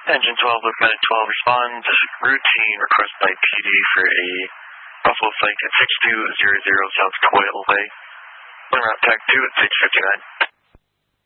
Engine 12, Lieutenant 12 responds. Routine request by PD for a Buffalo flight at 6200 South Coyle Way. En route TAC 2 at 6:59.